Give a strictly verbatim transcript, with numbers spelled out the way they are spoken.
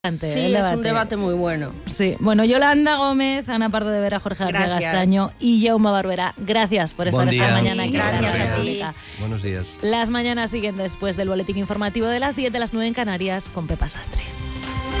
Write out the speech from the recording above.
Sí, el es debate. un debate muy bueno. Sí. Bueno, Yolanda Gómez, Ana Pardo de Vera, Jorge García Gracias. Castaño y Jaume Barbera, gracias por estar Buen esta día. mañana aquí. Gracias en a Radio ti. Pública. Buenos días. Las mañanas siguen después del boletín informativo de las diez de las nueve en Canarias con Pepa Sastre.